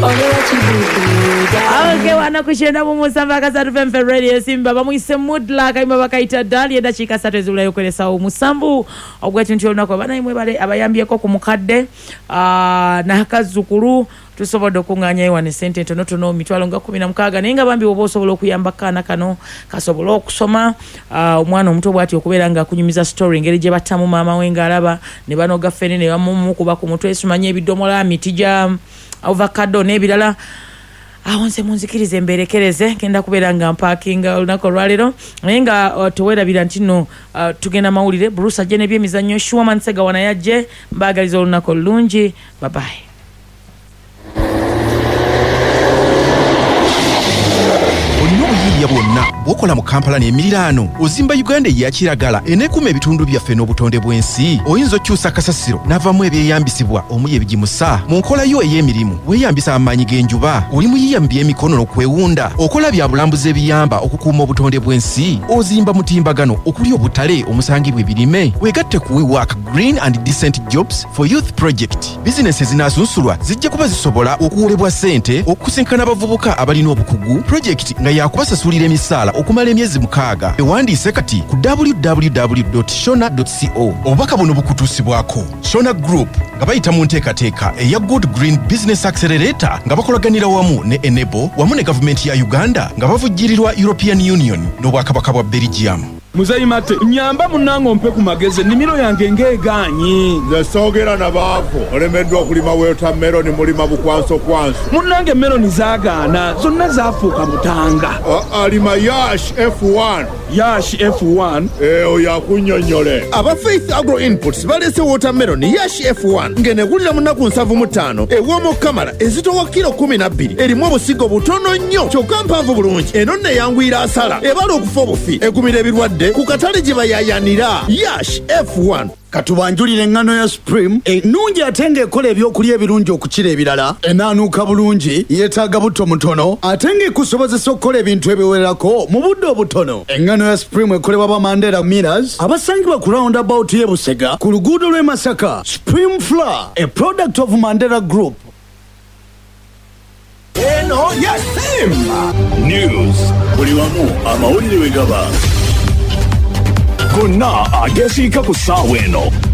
Okay, wanakushenda mumusamba kasatu femfe radio simba bamwise mudla kaima bakaita dali edakika 3 ezulayo kwelesa omusambu ogwetintu olunako bana imwe bale abayambyeko ku mukadde nakazukulu tusobodde okunganya iwa ne sente ntono mitwalo nga 16 naye nga bambi oba osobola okuyamba kana kano kasobola okusoma omwana omuto bwati okubeera nga akunyumiza story ngeri gye battamu maama we ng'alaba ne banoga ffene ne bamumukuba ku mutwe esumanye ebidomola miti gya avocado n'ebirala awonse munzikirize mberekereze kenda kubeera nga mpakinga olunaku olwaleero naye nga towerabira nti no tugenda mawulire Bruce ajje n'ebyemizannyo Shuaman Sega wanayajje mbaagaliza olunaku olulungi babaye. Bwonna bwokola mu Kampala n'emiriraano ozimba Uganda eyakiragala enekuma ebitundu byaffe n'obutonde bw'ensi oyinza okyusa kasasiro n'avamu ebyeyambisibwa omuli ebigimusa mu nkola yo ey'emirimu weeyambisa amaanyi g'enjuba oli muyiyambi by'emikono n'okwewunda okola bya bulambuzi ebiyamba okukuuma obutonde bw'ensi ozimba mutimbagano okuli obutale omusangibwa ebirime weegatte ku WeWork Green and Decent Jobs for Youth Project bizinesi ezinaasunsulwa zijja kuba zisobola okuwolebwa ssente okusinkana abavubuka abalina obukugu projekiti nga yakubasasula emisaala okumala emyezi 6 ewandiise kati ku www.shona.co obubaka buno bukutuusibwako Shona Group nga bayita mu nteekateeka eya Good Green Business Accelerator nga bakolaganira wamu ne Enable wamu ne gavumenti ya Uganda nga bavujjirirwa European Union n'obwakabaka bwa Belgium. Muzayimate nyamba munango mpe ku mageze nimiro yange ngeeganyi nze soogera nabaavu olemeddwa okulima watermelon mulima bukwanso kwanso munange meloni zaagaana zonna zaafuuka mutanga alima Yash F1 oyo akunnyonnyole aba Faith Agro Inputs balese watermelon Yash F1 ng'enegulira mu nnaku 75 ew'omu Kamala ezitowa kilo 12 erimu obusigo butono nnyo kyokka mpanvu bulungi eno nno eyanguyira asala ebala okufa obufi egumira ebirwadde ku katale gye bayayanira Yash F1. Katubanjulire engano ya Supreme ennungi ate ng'ekola ebyokulya ebirungi okukira ebirala enaanuuka bulungi yeetaaga buto mutono ate ng'ekusobozesa okukola ebintu ebiwererako mu budde obutono. Engano ya Supreme ekolebwa ba Mandela Millers abasangibwa ku roundabout y'e Busega ku luguudo lw'e Masaka. Supreme Flour, a product of Mandela Group. Eno ya Simba News buli wamu amawulire we gaba gonna agesiika ku ssaawa eno